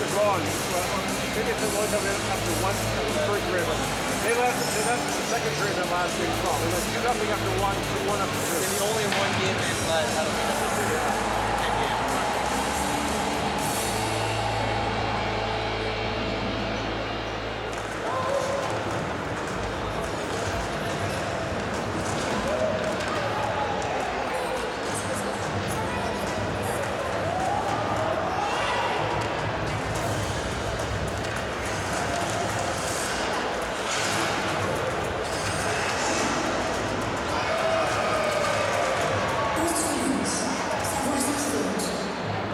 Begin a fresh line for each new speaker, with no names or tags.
was wrong. Maybe it's only after one after the first period. They left the second period of last week as well. They left 2-0 after one, 2-1 after two.
And the only one game they've led out of the